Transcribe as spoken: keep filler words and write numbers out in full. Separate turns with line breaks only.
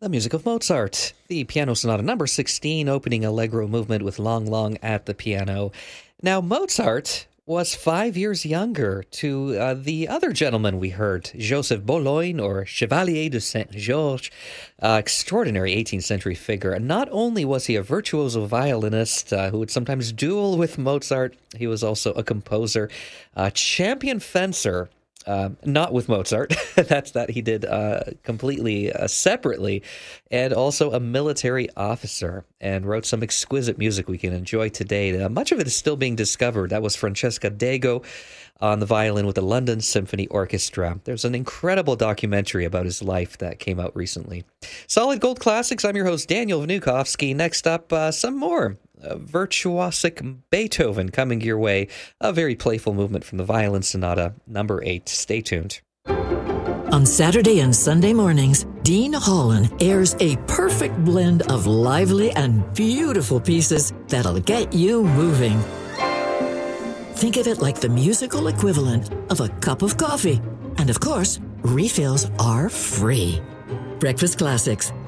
The music of Mozart, the Piano Sonata number sixteen, opening Allegro movement with Lang Lang at the piano. Now, Mozart was five years younger to uh, the other gentleman we heard, Joseph Bologne, or Chevalier de Saint-Georges, uh, extraordinary eighteenth century figure. Not only was he a virtuoso violinist uh, who would sometimes duel with Mozart, he was also a composer, a champion fencer. Uh, not with Mozart. That's that he did uh, completely uh, separately, and also a military officer, and wrote some exquisite music we can enjoy today. Uh, much of it is still being discovered. That was Francesca Dago on the violin with the London Symphony Orchestra. There's an incredible documentary about his life that came out recently. Solid Gold Classics. I'm your host, Daniel Vnukovsky. Next up, uh, some more Uh, virtuosic Beethoven coming your way. A very playful movement from the Violin Sonata, number eight. Stay tuned.
On Saturday and Sunday mornings, Dean Holland airs a perfect blend of lively and beautiful pieces that'll get you moving. Think of it like the musical equivalent of a cup of coffee. And of course, refills are free. Breakfast Classics